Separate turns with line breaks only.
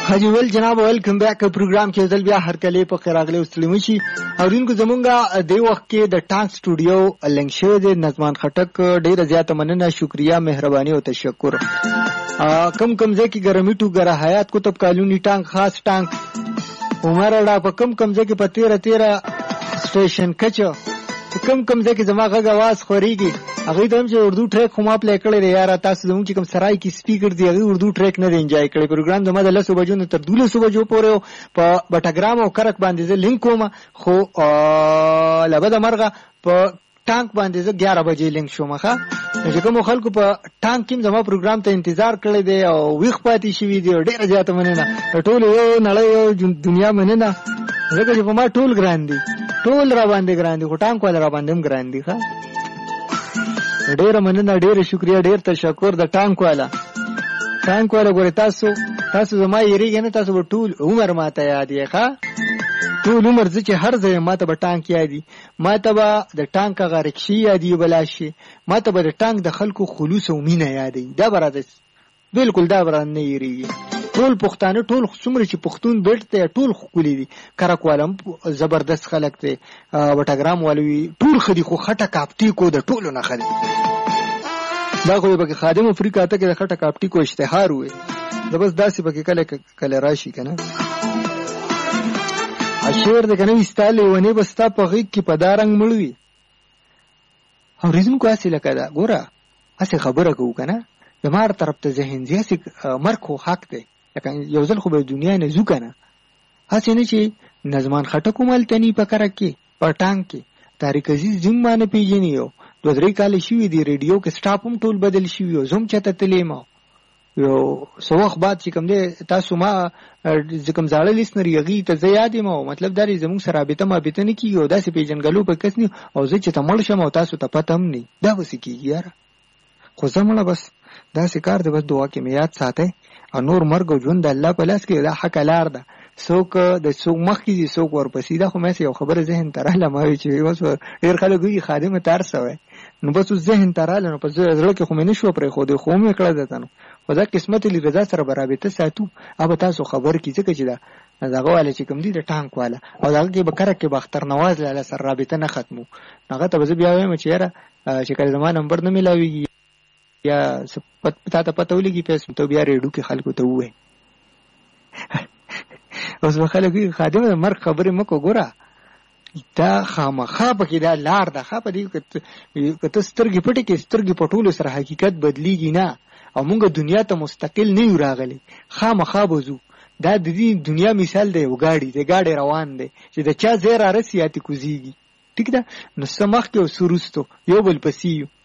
حاجی ویل جناب ویلکم بیک پروګرام کې ځل بیا هر کله په خیر اغلی وسلم شي اورینکو زمونږه د وخت کې د ټانک سټوډیو لنګ شوی د نظمان خټک ډیره زیاته مننه شکریا مهرباني او تشکر کم کم ځکه ګرمی ټو ګره حیات کتب کالونی ټانک خاص ټانک عمر اډا په کم کم ځکه په 13 سټیشن کچو کم کم ځکه زما غږ आवाज خوريږي هغه ته هم چې اردو ټریک خو ما پلی کړی دی یاره تاسو زموږ چې کوم سرای کې سپیکر دی هغه اردو ټریک نه دی انجوای کړی پروګرام زما د 10 بجو نه تر 12 بجو پورې په بټاګرام او کرک باندې زه لینک کوم خو لبد مرغه په ټانک باندې زه 11 بجې لینک شوم ښه چې کوم خلکو په ټانک کې زما پروګرام ته انتظار کړی دی او ویخ پاتې شوی دی ډېر زیاته مننه ټول یو نړۍ دنیا مننه زه چې په ما ټول ګران دي ټول را باندې ګران دي خو ټانک ولا را باندې هم ګران دي ښه ډېر مننه ډېر شکریا ډېر تشکر د ټانک والا ګورې تاسو زما یریږئ نه تاسو به ټول عمر ماته یاد یې ښه ټول عمر زه چې هر ځای ماته به ټانک یادي ماته به د ټانک هغه رکشي یادي بلا شي ماته به د ټانک د خلکو خلوص او مینه یادي دا به راته بالکل دا به را نه یریږي ټول پښتانه ټول څومره چې پښتون بیلټ ته ټول ښکلي دي کرک والم زبردست خلک دی وټاګرام والوي ټول خدي خو خټه کاپټي کو د ټولو نه خدي دا خو به خادم افریقا ته کې د خټه کاپټي کو اشتهار وي دا بس داسې پکې کله راشي کنه اشیر د کنه وستاله ونی بستا په غیږ کې په دارنګ مړوي او ریزم کو اصله کده ګوره اصله خبره کو کنه د مار طرف ته ذهن زیاسی مرګ خو حق دی لکه یو ځل خو به دنیا نه زو کنه هڅه نه چې نظمان خټکو ملتنی په کرک کې په ټانک کې طارق عزیز جیم باندې پیژنیو 2-3 کال شوی دی ریډیو کې سټاپ هم ټول بدل شوی او زوم چته تلې ما یو سوخ بعد چې کوم دی تاسو ما ځکم زاړه لیسنر یغي ته زیاتې ما مطلب دا زموږ سره رابطه ما بیت نه کیږي او داسې پیژنګلو په کس نه او زه چې تمل شم او تاسو ته پته هم نه دا وس کیږي یاره خو زموږ بس دا سکار دی بس دعا کې میات ساتي او نور مرګ او ژوند د الله په لاس کې دا حق لار ده څوک د څوک مخ کې دي څوک ورپسې دا خو مې یو خبره ذهن ته رااله ما وی چې اوس ډیر خلک وی خادم ترسوي نو بس ذهن ته رااله نو په زړه کې خو مې نشو پرې خو د خو مې کړه ده نو خدا قسمت لري رضا سره برابر ساتو اوب تاسو خبر کی ځکه چې دا دغه والے چې کوم دي د ټانک والا او دغه کې بکره کې بختر نواز لاله سره رابطه نه ختمو هغه ته بیا وایم چې یاره چې کله زما نمبر نه ملاويږي یا پتا پته ولګي پیسې ته بیا ریډو کې خلکو ته وې اوس خلکو خادم مرګ خبرې مکو ګوره دا خامخا پکې دا لار ده خا په دې کته سترګې پټې کې سترګې پټول سره حقیقت بدلیږي نه او موږ دنیا ته مستقل نه یو راغلي خامخا بوزو دا د دې دنیا مثال دی وګاډي روان دی چې د چا زیرا رسیاتي کوزيږي ټیک ده نو سمخ کې او سورستو یو بل پسیو